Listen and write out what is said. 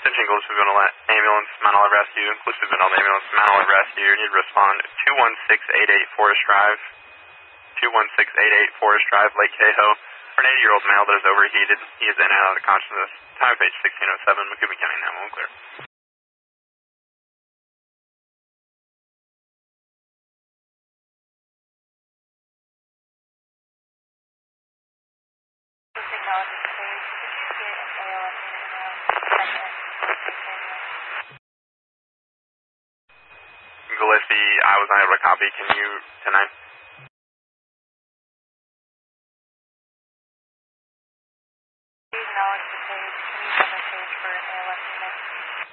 Attention Gillespie Vinal Ambulance, Mount Olive Rescue. Gillespie Vinal Ambulance, Mount Olive Rescue. You need to respond 21688 Forest Drive. 21688 Forest Drive, Lake Cahoe. For an 80-year-old male that is overheated, he is in and out of consciousness. Time page 1607, Macomb County 911 clear. Gillespie, I was unable to copy. Can you, 10-9?